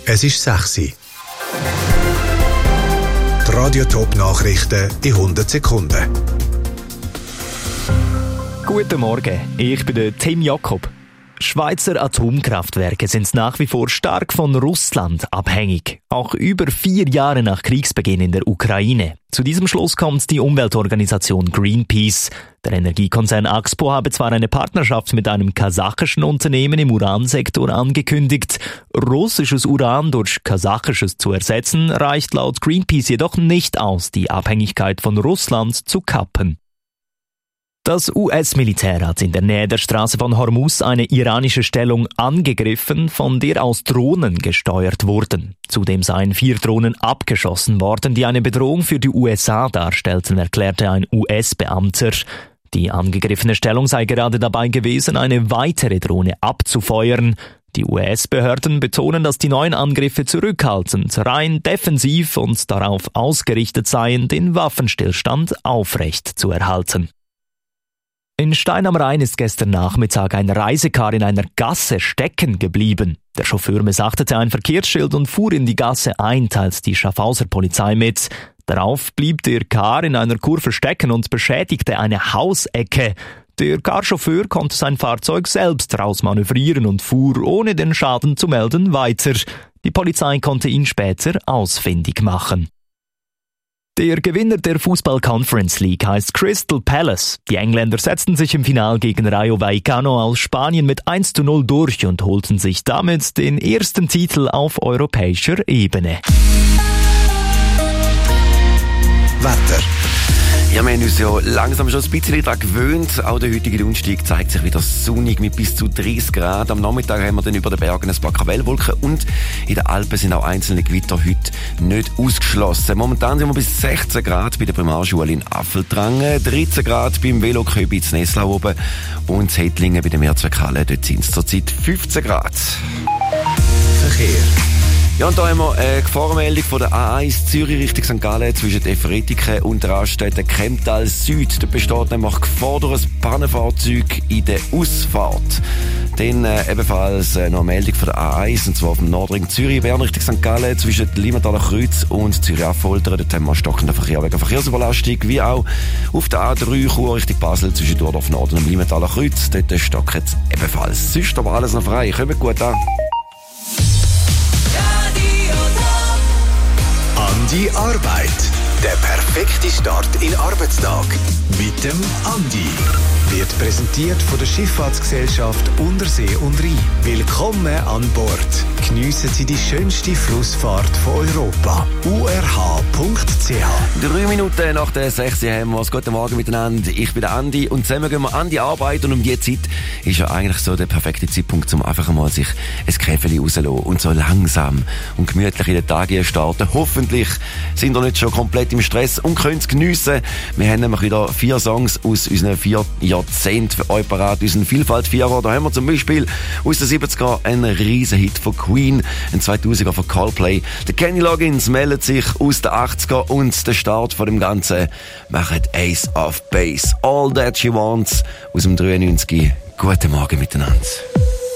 Es ist 6 Uhr. Die Radio-Top-Nachrichten in 100 Sekunden. Guten Morgen, ich bin der Tim Jakob. Schweizer Atomkraftwerke sind nach wie vor stark von Russland abhängig. Auch über 4 Jahre nach Kriegsbeginn in der Ukraine. Zu diesem Schluss kommt die Umweltorganisation Greenpeace. Der Energiekonzern Axpo habe zwar eine Partnerschaft mit einem kasachischen Unternehmen im Uransektor angekündigt. Russisches Uran durch kasachisches zu ersetzen, reicht laut Greenpeace jedoch nicht aus, die Abhängigkeit von Russland zu kappen. Das US-Militär hat in der Nähe der Straße von Hormuz eine iranische Stellung angegriffen, von der aus Drohnen gesteuert wurden. Zudem seien 4 Drohnen abgeschossen worden, die eine Bedrohung für die USA darstellten, erklärte ein US-Beamter. Die angegriffene Stellung sei gerade dabei gewesen, eine weitere Drohne abzufeuern. Die US-Behörden betonen, dass die neuen Angriffe zurückhaltend, rein defensiv und darauf ausgerichtet seien, den Waffenstillstand aufrecht zu erhalten. In Stein am Rhein ist gestern Nachmittag ein Reisecar in einer Gasse stecken geblieben. Der Chauffeur missachtete ein Verkehrsschild und fuhr in die Gasse ein, teilt die Schaffhauser Polizei mit. Darauf blieb der Car in einer Kurve stecken und beschädigte eine Hausecke. Der Carchauffeur konnte sein Fahrzeug selbst rausmanövrieren und fuhr, ohne den Schaden zu melden, weiter. Die Polizei konnte ihn später ausfindig machen. Der Gewinner der Fußball-Conference League heißt Crystal Palace. Die Engländer setzten sich im Finale gegen Rayo Vallecano aus Spanien mit 1:0 durch und holten sich damit den ersten Titel auf europäischer Ebene. Wetter. Ja, wir haben uns ja langsam schon ein bisschen daran gewöhnt. Auch der heutige Donnerstag zeigt sich wieder sonnig mit bis zu 30 Grad. Am Nachmittag haben wir dann über den Bergen ein paar Krawellwolken und in den Alpen sind auch einzelne Gewitter heute nicht ausgeschlossen. Momentan sind wir bis 16 Grad bei der Primarschule in Affeltrangen, 13 Grad beim Veloköbi in Neslau oben und in Hettlingen bei der Mehrzweckhalle. Dort sind es zurzeit 15 Grad. Verkehr. Ja, und da haben wir eine Gefahrenmeldung von der A1 Zürich Richtung St. Gallen zwischen Efretiken und der Raststätte Kemptal Süd. Da besteht nämlich Gefahr durch ein Pannenfahrzeug in der Ausfahrt. Dann ebenfalls noch eine Meldung von der A1, und zwar vom Nordring Zürich, Bern Richtung St. Gallen zwischen Limataler Kreuz und Zürich-Affoltern. Dort haben wir stockenden Verkehr wegen Verkehrsüberlastung, wie auch auf der A3 Chur Richtung Basel zwischen Dordorf Norden und Limataler Kreuz. Dort stockt es ebenfalls. Sonst aber alles noch frei. Kommt gut an. An die Arbeit. Der perfekte Start in den Arbeitstag. Mit dem Andi. Wird präsentiert von der Schifffahrtsgesellschaft Untersee und Rhein. Willkommen an Bord. Geniessen Sie die schönste Flussfahrt von Europa. urh.ch 3 Minuten nach der 6 haben wir es. Guten Morgen miteinander. Ich bin der Andi und zusammen gehen wir an die Arbeit. Und um diese Zeit ist ja eigentlich so der perfekte Zeitpunkt, um einfach mal sich ein Käferchen rauszulassen und so langsam und gemütlich in den Tag starten. Hoffentlich sind wir nicht schon komplett im Stress und können es geniessen. Wir haben nämlich wieder 4 Songs aus unseren 4 Jahrzehnten für euch parat, unseren Vielfalt-Vierer. Da haben wir zum Beispiel aus den 70er einen riesen Hit von Queen, ein 2000er von Coldplay. Der Kenny Loggins meldet sich aus den 80er und der Start von dem Ganzen macht Ace of Base. All That She Wants aus dem 93. Guten Morgen miteinander.